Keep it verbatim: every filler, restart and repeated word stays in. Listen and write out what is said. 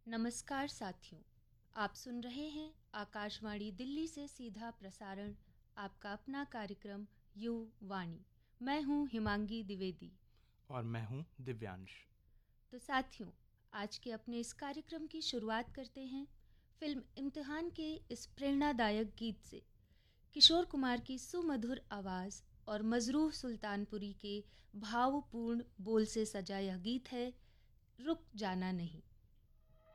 नमस्कार साथियों, आप सुन रहे हैं आकाशवाणी दिल्ली से सीधा प्रसारण आपका अपना कार्यक्रम यू वाणी। मैं हूं हिमांगी द्विवेदी और मैं हूं दिव्यांश। तो साथियों, आज के अपने इस कार्यक्रम की शुरुआत करते हैं फिल्म इम्तिहान के इस प्रेरणादायक गीत से। किशोर कुमार की सुमधुर आवाज़ और मजरूह सुल्तानपुरी के भावपूर्ण बोल से सजा यह गीत है रुक जाना नहीं।